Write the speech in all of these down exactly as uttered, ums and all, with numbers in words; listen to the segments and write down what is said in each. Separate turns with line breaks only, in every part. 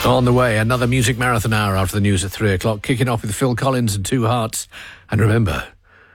On the way, another music marathon hour after the news at three o'clock, kicking off with Phil Collins and Two Hearts. And remember,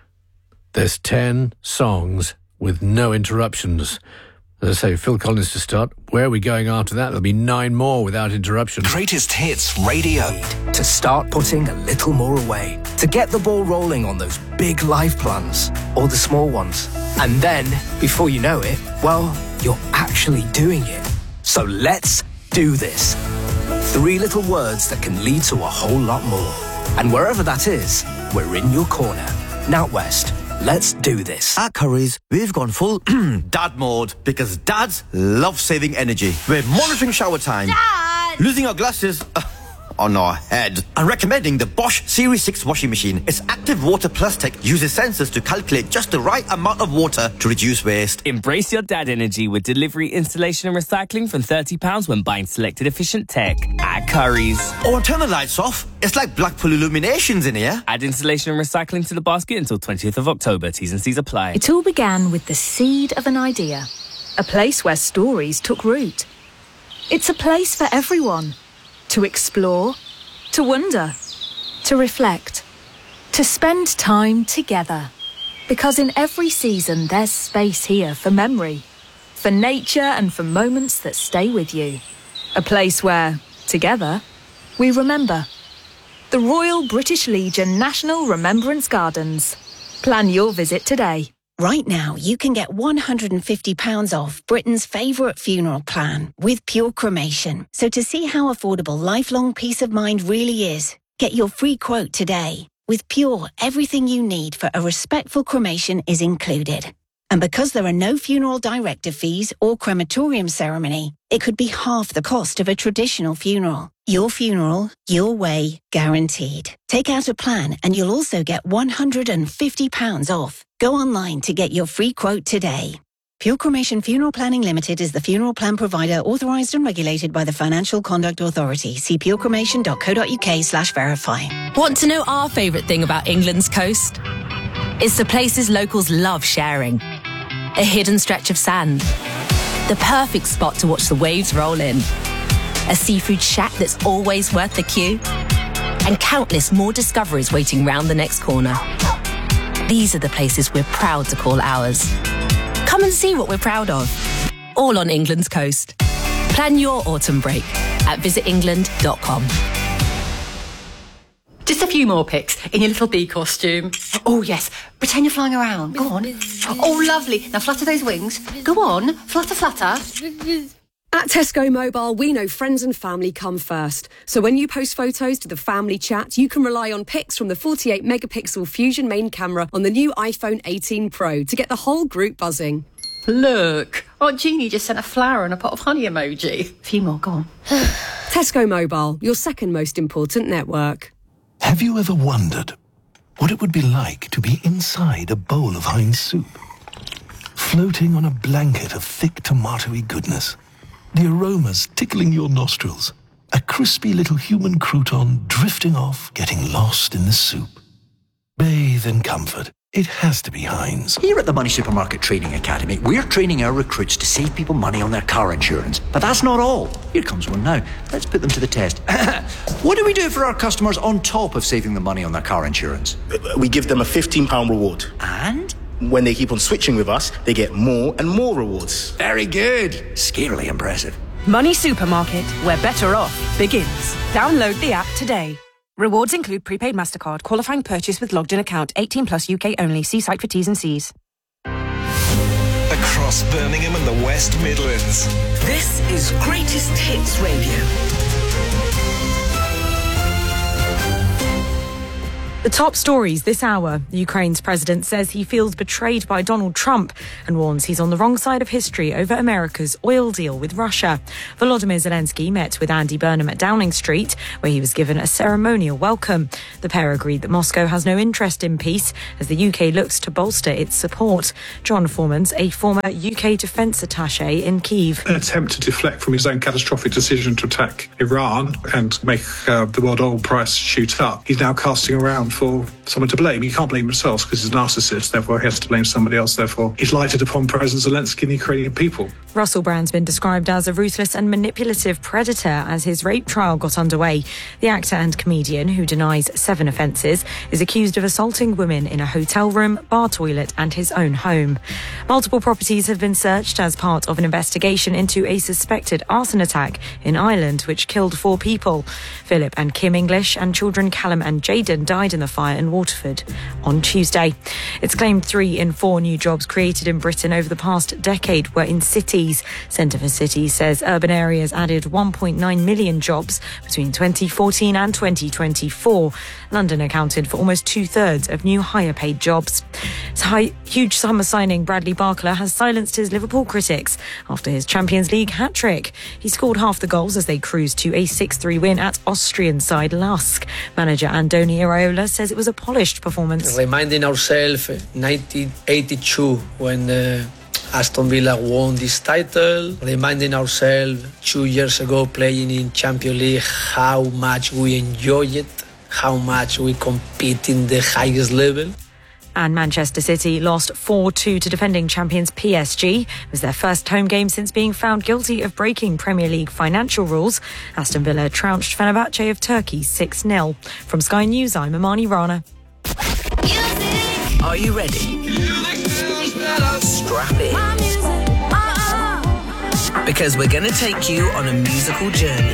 there's ten songs with no interruptions. As I say, Phil Collins to start. Where are we going after that? There'll be nine more without interruption.
Greatest Hits Radio.
To start putting a little more away. To get the ball rolling on those big life plans. Or the small ones. And then, before you know it, well, you're actually doing it. So let's do this. Three little words that can lead to a whole lot more. And wherever that is, we're in your corner. NatWest. Let's do this.
At Currys, we've gone full dad mode because dads love saving energy. We're monitoring shower time,
Dad!
losing our glasses uh, on our head, and recommending the Bosch Series six washing machine. Its active water plus tech uses sensors to calculate just the right amount of water to reduce waste.
Embrace your dad energy with delivery, installation and recycling from thirty pounds when buying selected efficient tech at Currys.
Or turn the lights off. It's like Blackpool Illuminations in here.
Add installation and recycling to the basket until twentieth of October. T's and C's apply.
It all began with the seed of an idea. A place where stories took root. It's a place for everyone. To explore, to wonder, to reflect, to spend time together. Because in every season there's space here for memory, for nature and for moments that stay with you. A place where, together, we remember. The Royal British Legion National Remembrance Gardens. Plan your visit today.
Right now, you can get one hundred fifty pounds off Britain's favourite funeral plan with Pure Cremation. So to see how affordable lifelong peace of mind really is, get your free quote today. With Pure, everything you need for a respectful cremation is included. And because there are no funeral director fees or crematorium ceremony, it could be half the cost of a traditional funeral. Your funeral, your way, guaranteed. Take out a plan and you'll also get one hundred fifty pounds off. Go online to get your free quote today. Pure Cremation Funeral Planning Limited is the funeral plan provider authorised and regulated by the Financial Conduct Authority. See purecremation.co.uk slash verify.
Want to know our favourite thing about England's coast? It's the places locals love sharing. A hidden stretch of sand. The perfect spot to watch the waves roll in. A seafood shack that's always worth the queue. And countless more discoveries waiting round the next corner. These are the places we're proud to call ours. Come and see what we're proud of. All on England's coast. Plan your autumn break at visit england dot com.
Just a few more pics in your little bee costume. Oh, yes. Pretend you're flying around. Go on. Oh, lovely. Now flutter those wings. Go on. Flutter, flutter.
At Tesco Mobile, we know friends and family come first. So when you post photos to the family chat, you can rely on pics from the forty-eight megapixel Fusion main camera on the new iPhone eighteen Pro to get the whole group buzzing.
Look. Aunt Jeannie just sent a flower and a pot of honey emoji. A few more. Go on.
Tesco Mobile, your second most important network.
Have you ever wondered what it would be like to be inside a bowl of Heinz soup? Floating on a blanket of thick tomatoey goodness. The aromas tickling your nostrils. A crispy little human crouton drifting off, getting lost in the soup. Bathe in comfort. It has to be Heinz.
Here at the Money Supermarket Training Academy, we're training our recruits to save people money on their car insurance. But that's not all. Here comes one now. Let's put them to the test. What do we do for our customers on top of saving them money on their car insurance?
We give them a fifteen pounds reward.
And?
When they keep on switching with us, they get more and more rewards.
Very good. Scarily impressive.
Money Supermarket, where better off begins. Download the app today. Rewards include prepaid MasterCard, qualifying purchase with logged in account, eighteen plus U K only. See site for T's and C's.
Across Birmingham and the West Midlands.
This is Greatest Hits Radio.
The top stories this hour. Ukraine's president says he feels betrayed by Donald Trump and warns he's on the wrong side of history over America's oil deal with Russia. Volodymyr Zelensky met with Andy Burnham at Downing Street, where he was given a ceremonial welcome. The pair agreed that Moscow has no interest in peace as the U K looks to bolster its support. John Foreman's a former U K defence attaché in Kyiv.
An attempt to deflect from his own catastrophic decision to attack Iran and make uh, the world oil price shoot up. He's now casting around for someone to blame. He can't blame himself because he's a narcissist, therefore he has to blame somebody else. Therefore, he's lighted upon President Zelensky and the Ukrainian people.
Russell Brand's been described as a ruthless and manipulative predator as his rape trial got underway. The actor and comedian, who denies seven offences, is accused of assaulting women in a hotel room, bar toilet and his own home. Multiple properties have been searched as part of an investigation into a suspected arson attack in Ireland, which killed four people. Philip and Kim English and children Callum and Jayden died in the fire in Waterford on Tuesday. It's claimed three in four new jobs created in Britain over the past decade were in cities. Centre for Cities says urban areas added one point nine million jobs between twenty fourteen and twenty twenty-four. London accounted for almost two-thirds of new higher-paid jobs. High, huge summer signing Bradley Barcola has silenced his Liverpool critics after his Champions League hat-trick. He scored half the goals as they cruised to a six three win at Austrian side Lask. Manager Andoni Iraola says it was a polished performance.
Reminding ourselves nineteen eighty-two when uh, Aston Villa won this title, reminding ourselves two years ago playing in Champions League how much we enjoy it, how much we compete in the highest level.
And Manchester City lost four two to defending champions P S G. It was their first home game since being found guilty of breaking Premier League financial rules. Aston Villa trounced Fenerbahce of Turkey six nil. From Sky News, I'm Amani Rana.
Are you ready? Strap in. Because we're going to take you on a musical journey.